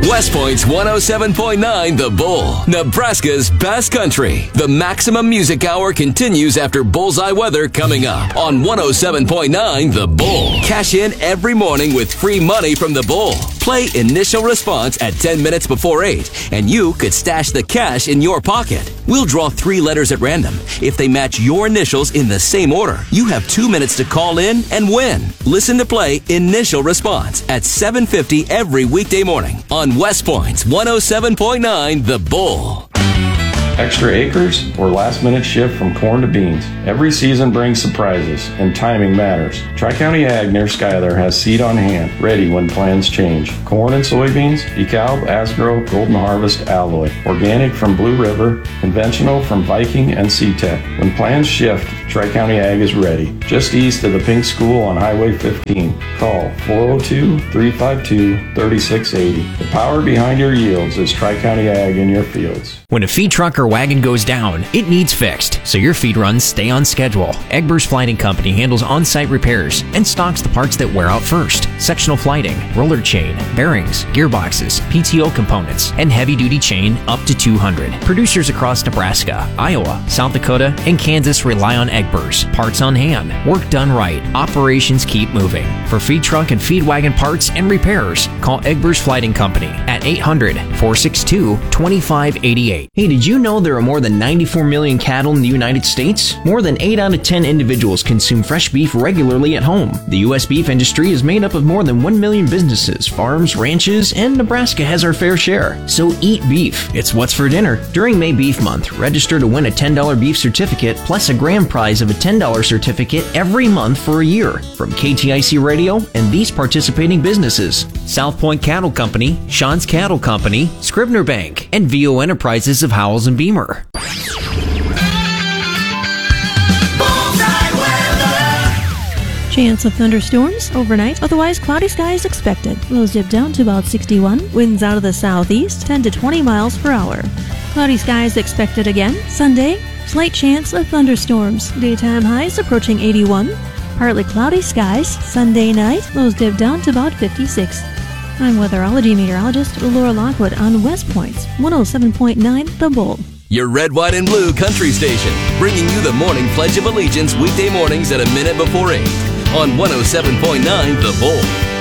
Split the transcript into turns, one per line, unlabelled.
West Point's 107.9 The Bull, Nebraska's best country. The Maximum Music Hour continues after Bullseye Weather coming up on 107.9 The Bull. Cash in every morning with free money from The Bull. Play Initial Response at 10 minutes before 8, and you could stash the cash in your pocket. We'll draw 3 letters at random. If they match your initials in the same order, you have 2 minutes to call in and win. Listen to Play Initial Response at 7:50 every weekday morning on West Point's 107.9 The Bull.
Extra acres or last-minute shift from corn to beans. Every season brings surprises, and timing matters. Tri-County Ag near Schuyler has seed on hand, ready when plans change. Corn and soybeans, DeKalb, Asgrow, Golden Harvest, Alloy. Organic from Blue River, conventional from Viking and C-Tech. When plans shift, Tri-County Ag is ready. Just east of the Pink School on Highway 15. Call 402-352-3680. The power behind your yields is Tri-County Ag in your fields.
When a feed truck or wagon goes down, it needs fixed, so your feed runs stay on schedule. Egbers Flighting Company handles on-site repairs and stocks the parts that wear out first. Sectional flighting, roller chain, bearings, gearboxes, PTO components, and heavy-duty chain up to 200. Producers across Nebraska, Iowa, South Dakota, and Kansas rely on Egbers. Parts on hand, work done right, operations keep moving. For feed truck and feed wagon parts and repairs, call Egbers Flighting Company at 800-462-2588. Hey, did you know there are more than 94 million cattle in the United States? More than 8 out of 10 individuals consume fresh beef regularly at home. The U.S. beef industry is made up of more than 1 million businesses, farms, ranches, and Nebraska has our fair share. So eat beef. It's what's for dinner. During May Beef Month, register to win a $10 beef certificate plus a grand prize of a $10 certificate every month for a year from KTIC Radio and these participating businesses: South Point Cattle Company, Sean's Cattle Company, Scribner Bank, and VO Enterprises of Howells and Beamer.
Chance of thunderstorms overnight, otherwise cloudy skies expected. Lows dip down to about 61. Winds out of the southeast, 10 to 20 miles per hour. Cloudy skies expected again. Sunday, slight chance of thunderstorms. Daytime highs approaching 81. Partly cloudy skies. Sunday night, lows dip down to about 56. I'm weatherology meteorologist Laura Lockwood on West Point's 107.9 The Bull.
Your red, white, and blue country station, bringing you the morning Pledge of Allegiance weekday mornings at a minute before 8 on 107.9 The Bull.